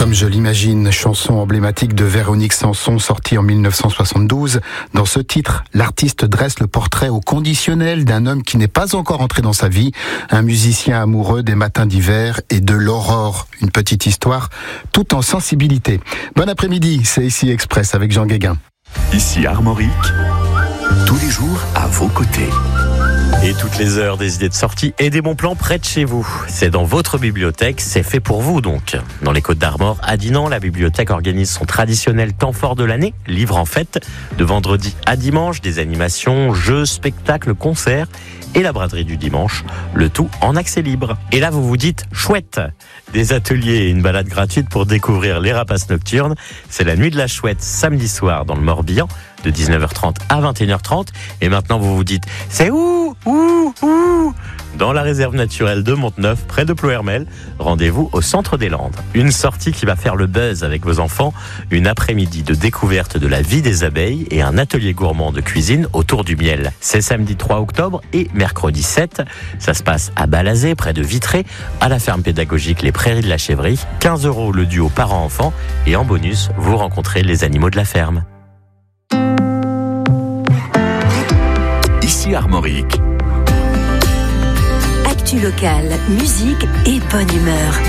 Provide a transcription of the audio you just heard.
Comme je l'imagine, chanson emblématique de Véronique Sanson, sortie en 1972. Dans ce titre, l'artiste dresse le portrait au conditionnel d'un homme qui n'est pas encore entré dans sa vie, un musicien amoureux des matins d'hiver et de l'aurore. Une petite histoire, tout en sensibilité. Bon après-midi, c'est ici Express avec Jean Guéguin. Ici Armorique, tous les jours à vos côtés. Et toutes les heures, des idées de sortie et des bons plans près de chez vous. C'est dans votre bibliothèque, c'est fait pour vous donc. Dans les Côtes-d'Armor, à Dinan, la bibliothèque organise son traditionnel temps fort de l'année, livre en fête, de vendredi à dimanche, des animations, jeux, spectacles, concerts et la braderie du dimanche, le tout en accès libre. Et là, vous vous dites, chouette! Des ateliers et une balade gratuite pour découvrir les rapaces nocturnes. C'est la nuit de la chouette, samedi soir dans le Morbihan, de 19h30 à 21h30. Et maintenant, vous vous dites, c'est où? Dans la réserve naturelle de Monteneuf, près de Ploërmel. Rendez-vous au centre des Landes. Une sortie qui va faire le buzz avec vos enfants, une après-midi de découverte de la vie des abeilles et un atelier gourmand de cuisine autour du miel. C'est samedi 3 octobre et mercredi 7. Ça se passe à Balazé, près de Vitré, à la ferme pédagogique Les Prairies de la Chèvrerie. 15 € le duo parents-enfants et en bonus, vous rencontrez les animaux de la ferme. Ici Armorique. Actu locale, musique et bonne humeur.